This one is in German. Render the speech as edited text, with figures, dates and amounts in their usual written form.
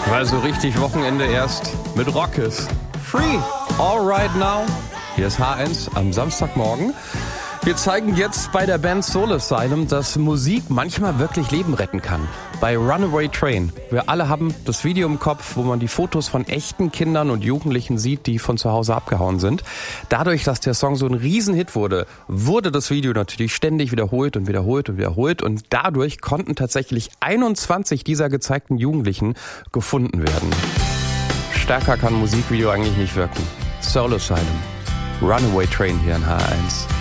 Weil so richtig Wochenende erst mit Rock ist. Free, all right now. Hier ist H1 am Samstagmorgen. Wir zeigen jetzt bei der Band Soul Asylum, dass Musik manchmal wirklich Leben retten kann. Bei Runaway Train. Wir alle haben das Video im Kopf, wo man die Fotos von echten Kindern und Jugendlichen sieht, die von zu Hause abgehauen sind. Dadurch, dass der Song so ein Riesenhit wurde, wurde das Video natürlich ständig wiederholt und wiederholt und wiederholt. Und dadurch konnten tatsächlich 21 dieser gezeigten Jugendlichen gefunden werden. Stärker kann ein Musikvideo eigentlich nicht wirken. Soul Asylum. Runaway Train hier in H1.